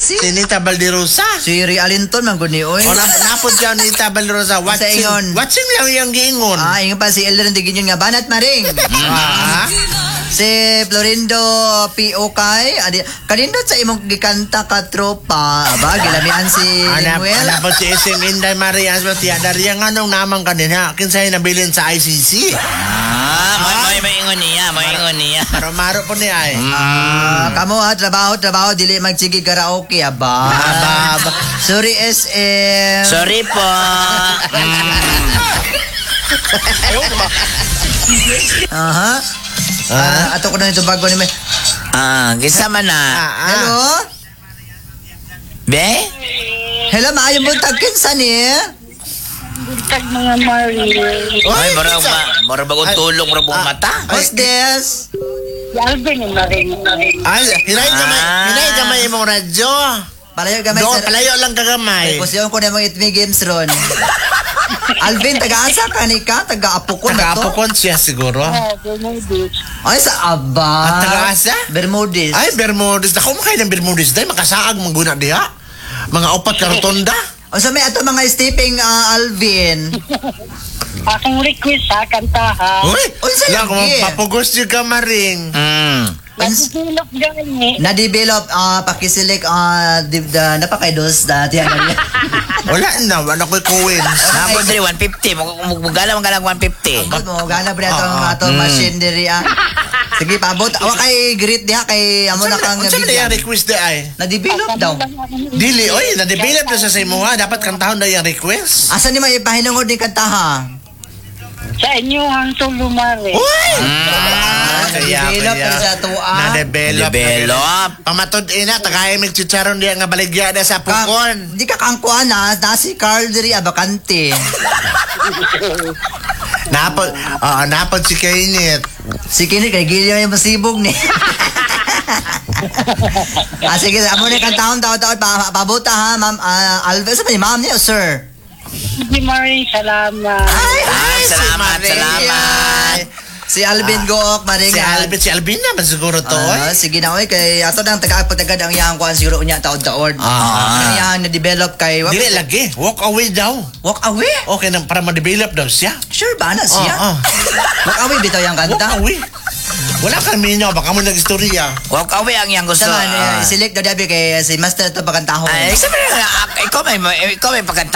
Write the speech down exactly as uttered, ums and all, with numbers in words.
Si Si Nita Balderosa. Si Rialinton man gud ni oy. O na- napod siya Nita Balderosa. Watching, ingon. watching lang yung giingon. Ah, ingon pa si Elder Digin yun nga banat maring. Ah. Si Florindo P O Kay, adi kanindot sa imong gikanta ka tropa. Aba gilamian si Anak, Manuel. anak po si Isim Inday Maria Asbatia. Dari ang anong namang kanina. Kinsay nabilin sa I C C. Ah, may may ingon niya, may ingon niya. Maro-maro po niya ay. Ah, kamo ha trabaho trabaho dili magsigi karaoke aba. Aba, aba. Sorry S M. Sorry po. Aha. Ah, ato ko na ito bago ni may. Ah, gisama na. Ah, ah. Hello? Be? Hello, maayong buntag kinsa ni? Buntag mga Mari. Ay, mura ba, mura ba kung tulong, mura bang mata? Who's this? Si Alvin yung Mari. Ay, hinay gamay, Ah. hinay gamay imong radyo. Palayo gamay Do, sir. palayo lang kagamay. Posisyon ko na mga itmi games ron. Alvin, taga-asa ka ni ka? Taga-apukon na to? Taga-apokon siya siguro. Ah, Bermudez. Ay, sa Aba. At taga-asa? Bermudez. Ay, Bermudez. Ako makay ng Bermudez dahil makasaag mangguna diha. Mga upat ka rotonda. O sa may ato mga stepping ah, Alvin. Akong request ha, kanta ha. Uy, Uy, sa lang kung lagi. papugos yung kamaring. Hmm. Nagsisilok gani. Na-develop ah, pakisilik ah, di, da, napakaidos dati ano niya. Wala na, wala ko'y coins. Napon diri one fifty, mugala mo galang one fifty. Ambot mo, gana pre atong Ah, ah. atong machine diri ah. Sige, paabot. Awa kay greet diha kay amo na kang Unsa man bigyan. yung request di ay? Na-develop daw. Dili, oy, na-develop na sa sa imo ha. Dapat kantahon na yung request. Asa ni may pahinungod ni kantaha? Sa inyo ang tulo Mari. Uy! Ah, na-develop na sa tuwa. Na-develop. Develop. Pamatod ina, tagay mig chicharon diya nga baligya na sa Ka, pukon. di ka kangkuan na, na si Carl diri abakante. Napod, ah, napod si Kainit. Si Kini kay Gilio yung masibog ni. ah, sige, amo ni kantahon taon-taon pa pabuta ha, ma'am uh, Alves, sa ni ma'am niyo, sir. Sige Mari, salamat. Ay, Ay, si salamat, Maria. salamat. Si Alvin Gook, maring Si Alvin, si Alvin naman siguro to. Ah, oy. sige na oy kay ato nang taga-pagtagad ang iyang kuan siguro unya taon-taon. Ah. Kaya na-develop kay Dili lagi, walk away daw. Walk away. Okay na, para ma-develop daw siya. Sure ba na siya? Ah, ah. Walk away bitaw yung Walk kanta. away. Wala ka minyo, baka mo nag-istorya. Walk away ang iyang gusto. Sama Ah. ni select daw dabi kay si Master to pagkantahon. Ay, sabi nga, ikaw may, ikaw may pagkanta